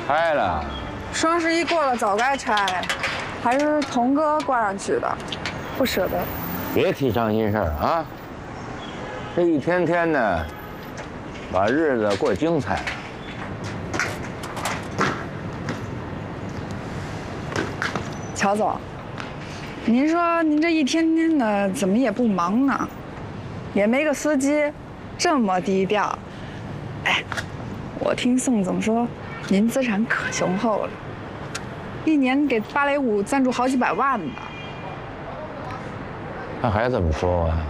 拆了。 双11过了早该拆，还是童哥挂上去的，不舍得。 别提伤心事儿啊！这一天天的，把日子过精彩了。 乔总，您说您这一天天的怎么也不忙呢？也没个司机，这么低调。哎，我听宋总说，您资产可雄厚了，一年给芭蕾舞赞助好几百万呢。 他还怎么说啊？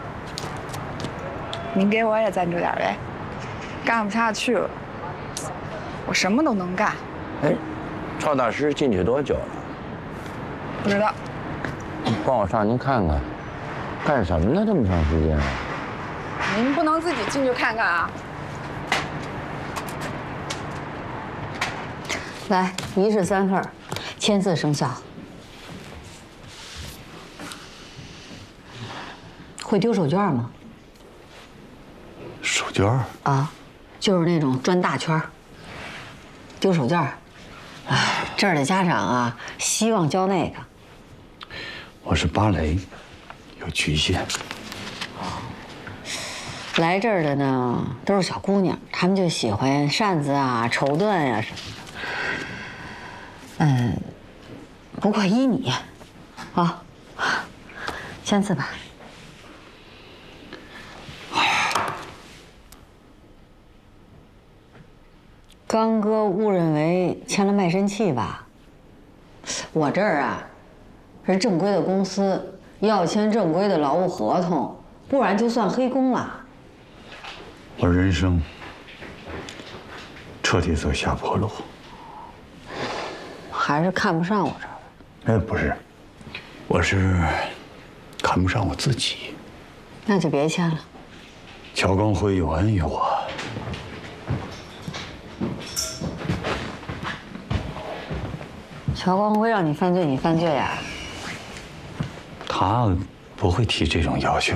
您给我也赞助点呗，干不下去了。我什么都能干。 哎，赵大师进去多久了？ 不知道。 帮我上您看看，干什么呢？这么长时间啊？ 您不能自己进去看看啊。 来，一式3份，签字生效。会丢手绢吗？ 手绢啊，就是那种转大圈丢手绢。哎，这儿的家长啊，希望教那个。 我是芭蕾，有局限。 来这儿的呢，都是小姑娘，她们就喜欢扇子啊、绸缎呀什么的。不过依你，啊，签字吧。刚哥误认为签了卖身契吧？我这儿啊，是正规的公司，要签正规的劳务合同，不然就算黑工了。 我人生彻底走下坡路。 还是看不上我这儿？ 不是，我是看不上我自己。 那就别签了。 乔光辉有恩于我。 乔光辉让你犯罪，你犯罪啊？ 他不会提这种要求。